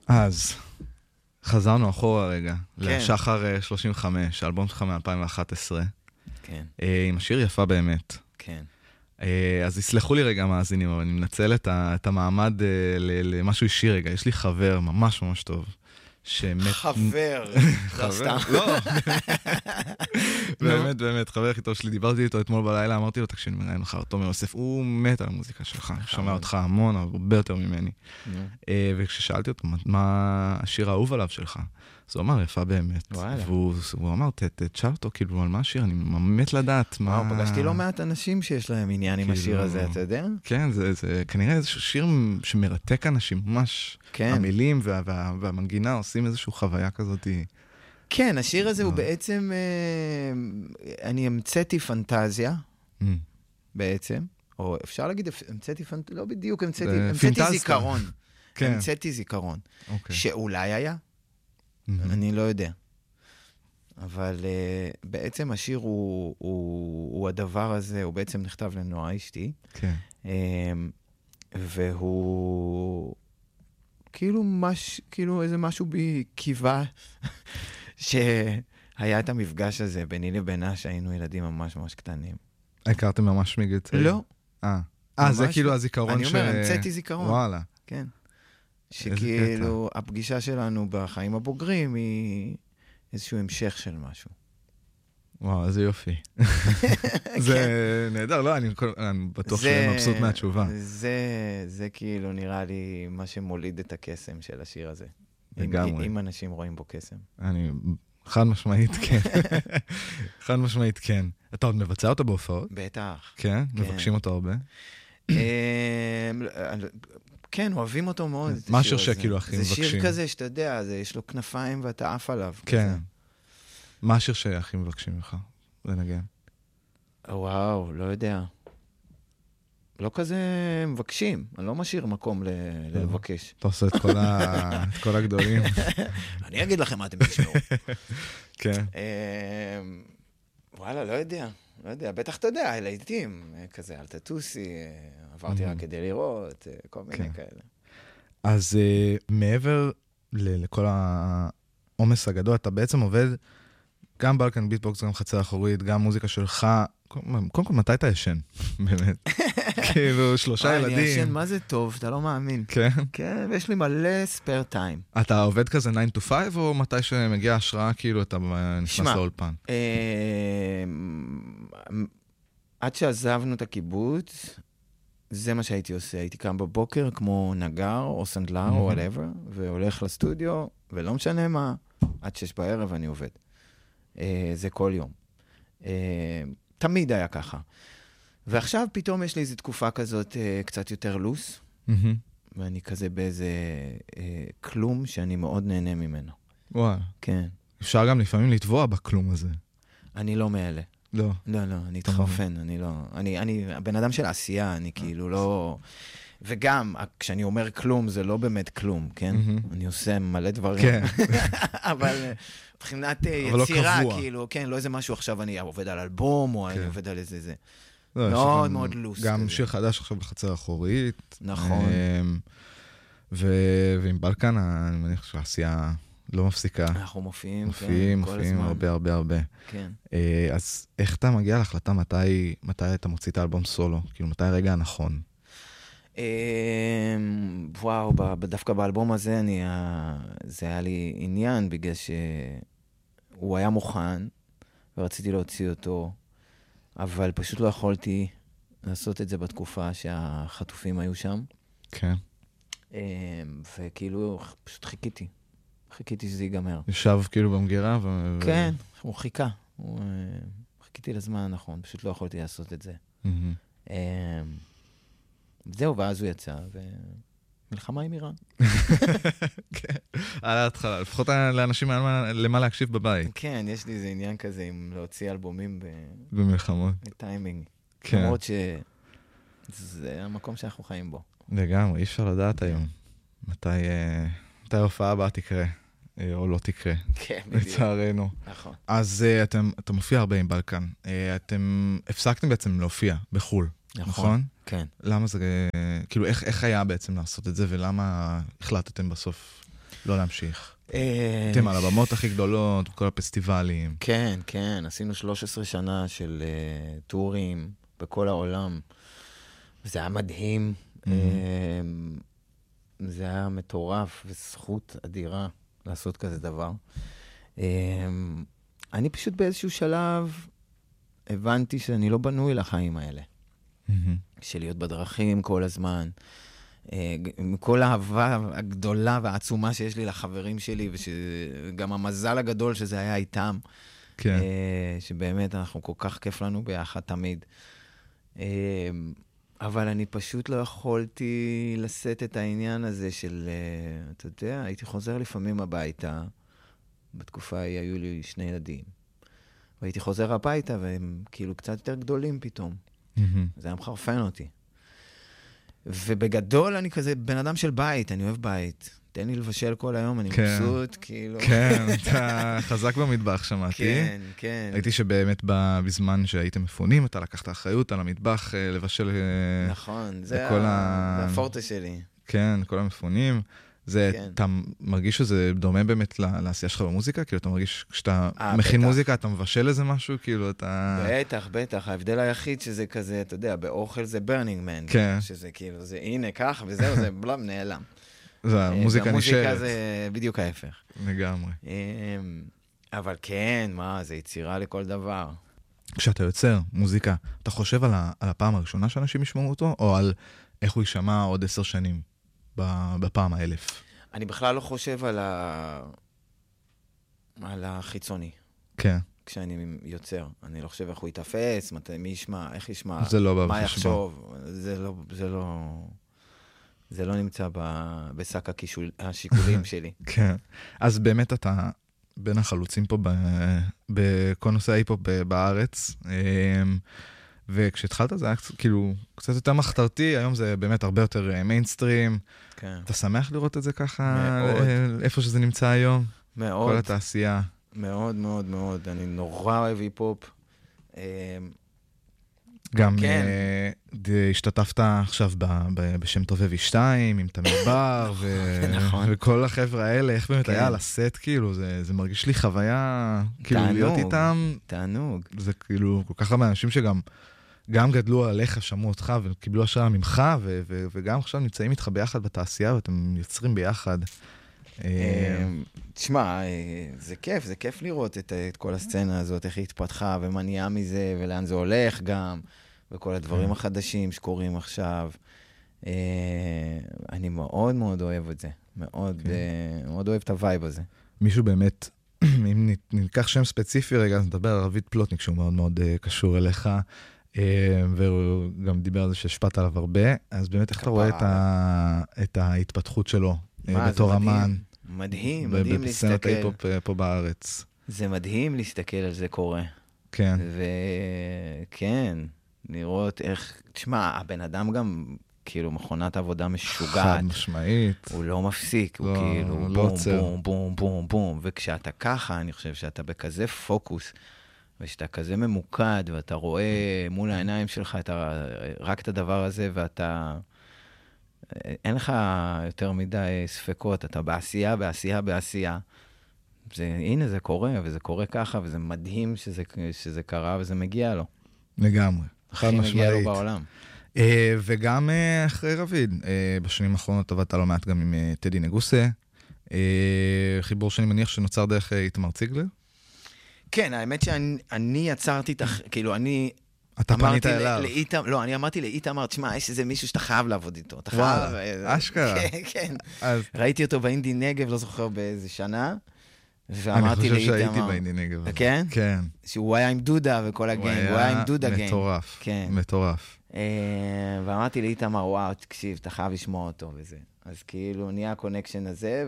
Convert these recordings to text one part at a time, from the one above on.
אז, חזרנו אחורה רגע, לשחר 35, האלבום שלך מ-2011. כן. עם השיר יפה באמת. כן. אז יסלחו לי רגע מאזינים, אבל אני מנצל את המעמד למשהו אישי רגע. יש לי חבר ממש ממש טוב. חבר. חבר? לא. באמת, באמת, חבר הכי טוב שלי. דיברתי איתו אתמול בלילה, אמרתי לו, תקשיב, מראיין לך, תומר יוסף, הוא מת על המוזיקה שלך. שומע אותך המון, הרבה יותר ממני. וכששאלתי אותו, מה השיר האהוב עליו שלך? אז הוא אמר, יפה באמת. והוא אמר, תשאל אותו, כאילו, על מה השיר? אני מת לדעת מה... פגשתי לא מעט אנשים שיש להם עניין עם השיר הזה, אתה יודע? כן, זה כנראה איזשהו שיר שמרתק אנשים, ממש המילים והמנגינה עושים איזושהי חוויה כזאת. כן, השיר הזה הוא בעצם, אני המצאתי פנטזיה, בעצם, או אפשר להגיד, המצאתי פנטזיה, לא בדיוק המצאתי זיכרון. המצאתי זיכרון, שאולי היה, אני לא יודע. אבל בעצם השיר הוא הדבר הזה, הוא בעצם נכתב לנועה אשתי, והוא כאילו איזה משהו בי קיווה שהיה את המפגש הזה ביני לבינה שהיינו ילדים ממש ממש קטנים. הכרתם ממש מגיל צעיר? לא. זה כאילו הזיכרון אני אומר, המצאתי זיכרון. וואלה. כן. שכאילו הפגישה שלנו בחיים הבוגרים היא איזשהו המשך של משהו. וואו, איזה יופי. זה נהדר, לא, אני בטוח שאני מבסוט מהתשובה. זה כאילו נראה לי מה שמוליד את הקסם של השיר הזה. לגמרי. אם אנשים רואים בו קסם. אני חד משמעית כן. חד משמעית כן. אתה עוד מבצע אותו בהופעות? בטח. כן? מבקשים אותו הרבה? כן, אוהבים אותו מאוד. מה השיר שכאילו הכי מבקשים? זה שיר כזה שאתה יודע, יש לו כנפיים ואתה עף עליו. כן. מה השיר שהכי מבקשים לך לנגן? וואו, לא יודע. לא כזה מבקשים. אני לא משאיר מקום לבקש. אתה עושה את כל הגדולים. אני אגיד לכם מה אתם תשמעו. כן. וואלה, לא יודע. לא יודע, בטח אתה יודע, לעיתים, כזה, אל תטוסי, עברתי רק כדי לראות, כל מיני כאלה. אז מעבר לכל העומס הגדול, אתה בעצם עובד גם בלקן ביטבוקס, גם חצר אחורית, גם מוזיקה שלך. קודם כל, מתי אתה ישן? באמת. כאילו, 3 ילדים. אני ישן, מה זה טוב? אתה לא מאמין. כן? כן, ויש לי מלא ספר טיים. אתה עובד כזה 9 to 5, או מתי שמגיע השראה, כאילו, אתה נכנס לאולפן? עד שעזבנו את הקיבוץ, זה מה שהייתי עושה. הייתי קם בבוקר כמו נגר או סנדלר או whatever, והולך לסטודיו, ולא משנה מה, עד 6 בערב אני עובד. זה כל יום. תמיד היה ככה. ועכשיו פתאום יש לי איזו תקופה כזאת קצת יותר לוס, ואני כזה באיזה כלום שאני מאוד נהנה ממנו. וואו. כן. אפשר גם לפעמים לטבוע בכלום הזה. אני לא מאלה. לא. לא, לא, אני אתחרפן, אני לא. אני הבן אדם של העשייה, אני כאילו לא... וגם, כשאני אומר כלום, זה לא באמת כלום, כן? אני עושה מלא דברים. כן. אבל מבחינת יצירה, כאילו, כן, לא איזה משהו עכשיו, אני עובד על אלבום, או אני עובד על איזה זה. מאוד מאוד לוס. גם שיר חדש עכשיו בחצר אחורית. נכון. ועם בלקן, אני מניח שהעשייה לא מפסיקה. אנחנו מופיעים, מופיעים הרבה הרבה הרבה. כן. אז איך אתה מגיע להחלטה מתי אתה מוציא את האלבום סולו? כאילו, מתי הרגע הנכון? וואו, דווקא באלבום הזה זה היה לי עניין, בגלל שהוא היה מוכן, ורציתי להוציא אותו, אבל פשוט לא יכולתי לעשות את זה בתקופה שהחטופים היו שם. כן. וכאילו, פשוט חיכיתי שזה ייגמר. ישב כאילו במגירה? כן, הוא חיכה. חיכיתי לזמן הנכון, פשוט לא יכולתי לעשות את זה. זהו, ואז הוא יצא, ומלחמה עם איראן. כן, על ההתחלה, לפחות לאנשים למה להקשיב בבית. כן, יש לי איזה עניין כזה עם להוציא אלבומים במלחמות. בטיימינג. למרות שזה המקום שאנחנו חיים בו. לגמרי, אי אפשר לדעת היום. מתי ההופעה הבאה תקרה, או לא תקרה. כן, בדיוק. לצערנו. נכון. אז אתה מופיע הרבה עם בלקן. אתם הפסקתם בעצם להופיע בחול. נכון? כן. למה זה, כאילו, איך היה בעצם לעשות את זה, ולמה החלטתם בסוף לא להמשיך. אתם על הבמות הכי גדולות, כל הפסטיבלים. כן, כן, עשינו 13 שנה של טורים בכל העולם. זה היה מדהים. זה היה מטורף וזכות אדירה לעשות כזה דבר. אני פשוט באיזשהו שלב הבנתי שאני לא בנוי לחיים האלה. של להיות בדרכים כל הזמן. עם כל האהבה הגדולה והעצומה שיש לי לחברים שלי, וגם המזל הגדול שזה היה איתם. כן. שבאמת אנחנו כל כך כיף לנו ביחד תמיד. אבל אני פשוט לא יכולתי לשאת את העניין הזה של, אתה יודע, הייתי חוזר לפעמים הביתה, בתקופה ההיא היו לי 2 ילדים, והייתי חוזר הביתה והם כאילו קצת יותר גדולים פתאום. זה היה מחרפן אותי. ובגדול אני כזה בן אדם של בית, אני אוהב בית. תן לי לבשל כל היום, אני מבסוט, כאילו. כן, אתה חזק במטבח, שמעתי. כן, כן. הייתי שבאמת בזמן שהייתם מפונים, אתה לקחת אחריות על המטבח, לבשל... נכון, זה הפורטה שלי. כן, כל המפונים. אתה מרגיש שזה דומה באמת לעשייה שלך במוזיקה? כאילו, אתה מרגיש כשאתה מכין מוזיקה, אתה מבשל איזה משהו? כאילו, אתה... בטח, בטח. ההבדל היחיד שזה כזה, אתה יודע, באוכל זה ברנינג מן. כן. שזה כאילו, זה הנה, כך, וזהו, זה בלם, נעלם. המוזיקה נשארת. המוזיקה זה בדיוק ההפך. לגמרי. אבל כן, מה, זה יצירה לכל דבר. כשאתה יוצר מוזיקה, אתה חושב על הפעם הראשונה שאנשים ישמעו אותו, או על איך הוא יישמע עוד 10 שנים בפעם 1000? אני בכלל לא חושב על החיצוני. כן. כשאני יוצר. אני לא חושב איך הוא יתאפס, מי ישמע, איך ישמע, מה יחשוב. זה לא נמצא בשק השיקולים שלי. כן. אז באמת אתה בין החלוצים פה בכל נושא ההיפ-הופ בארץ, וכשהתחלת זה היה כאילו קצת יותר מחתרתי, היום זה באמת הרבה יותר מיינסטרים. כן. אתה שמח לראות את זה ככה, מאוד. איפה שזה נמצא היום? מאוד. כל התעשייה. מאוד, מאוד, מאוד. אני נורא אוהב היפ-הופ. גם השתתפת עכשיו בשם טוב ו2 עם תמיר בר וכל החבר'ה האלה, איך באמת היה על הסט, כאילו, זה מרגיש לי חוויה, כאילו להיות איתם. תענוג. זה כאילו כל כך הרבה אנשים שגם גדלו עליך, שמעו אותך וקיבלו השראה ממך, וגם עכשיו נמצאים איתך ביחד בתעשייה ואתם יוצרים ביחד. תשמע, זה כיף לראות את כל הסצנה הזאת, איך היא התפתחה ומה נהיה מזה ולאן זה הולך גם. וכל הדברים החדשים שקורים עכשיו. אני מאוד מאוד אוהב את זה. מאוד אוהב את הווייב הזה. מישהו באמת, אם ניקח שם ספציפי רגע, אז נדבר על רביד פלוטניק, שהוא מאוד מאוד קשור אליך, והוא גם דיבר על זה שהשפעת עליו הרבה, אז באמת איך אתה רואה את ההתפתחות שלו בתור אמן? מדהים, מדהים להסתכל. בסצנת ההיפ-הופ פה בארץ. זה מדהים להסתכל על זה קורה. כן. וכן. לראות איך, תשמע, הבן אדם גם, כאילו, מכונת עבודה משוגעת. חד משמעית. הוא לא מפסיק, הוא כאילו, בום, בום, בום, בום, בום. וכשאתה ככה, אני חושב שאתה בכזה פוקוס, ושאתה כזה ממוקד, ואתה רואה מול העיניים שלך רק את הדבר הזה, ואתה, אין לך יותר מדי ספקות, אתה בעשייה, בעשייה, בעשייה. הנה, זה קורה, וזה קורה ככה, וזה מדהים שזה קרה, וזה מגיע לו. לגמרי. הכי מגיע לו בעולם. וגם אחרי רביד, בשנים האחרונות עבדת לא מעט גם עם טדי נגוסה, חיבור שאני מניח שנוצר דרך איתמר ציגלר. כן, האמת שאני יצרתי, כאילו אני... אתה פנית אליו. לא, אני אמרתי לאיתמר, תשמע, יש איזה מישהו שאתה חייב לעבוד איתו. וואלה, אשכרה. כן, כן. ראיתי אותו באינדי נגב, לא זוכר באיזה שנה, ואמרתי אני חושב שהייתי באינדי נגב. כן? כן. שהוא היה עם דודה וכל הגנג, הוא היה עם דודה גנג. מטורף, כן. מטורף. ואמרתי לאיתמר, וואו, תקשיב, אתה חייב לשמוע אותו וזה. אז כאילו נהיה הקונקשן הזה,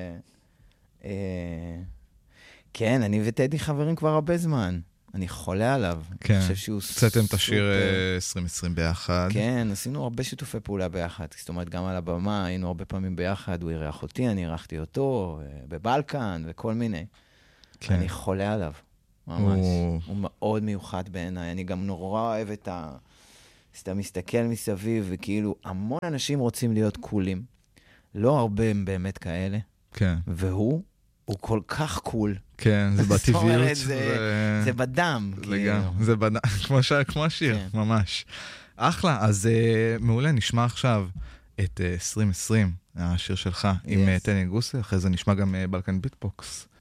כן, אני וטדי חברים כבר הרבה זמן. אני חולה עליו. כן. אני חושב שהוא קצתם את השיר 2020 ביחד. כן, עשינו הרבה שיתופי פעולה ביחד. זאת אומרת, גם על הבמה היינו הרבה פעמים ביחד, הוא אירח אותי, אני אירחתי אותו, בבלקן וכל מיני. כן. אני חולה עליו, ממש. הוא מאוד מיוחד בעיניי. אני גם נורא אוהב את אתה מסתכל מסביב, וכאילו המון אנשים רוצים להיות קולים. לא הרבה הם באמת כאלה. כן. והוא כל כך קול. כן, זה בטבעיות. זה בדם. לגמרי, זה בדם, כמו השיר, ממש. אחלה, אז מעולה, נשמע עכשיו את 2020, השיר שלך, עם טני גוסה, אחרי זה נשמע גם בלקן ביטבוקס.